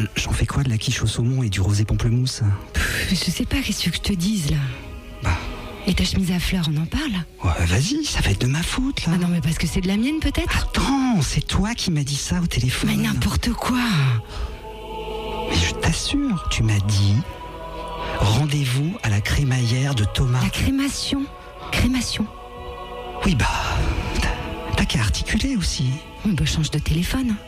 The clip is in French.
J'en fais quoi de la quiche au saumon et du rosé pamplemousse? Je sais pas, qu'est-ce que je te dise là? Bah, Et ta chemise à fleurs, on en parle? ouais, vas-y, ça va être de ma faute là. Ah non, mais parce que c'est de la mienne peut-être? Attends, c'est toi qui m'as dit ça au téléphone. Mais n'importe quoi! Mais je t'assure, tu m'as dit rendez-vous à la crémaillère de Thomas. La crémation? Oui, bah, t'as qu'à articuler aussi. On change de téléphone.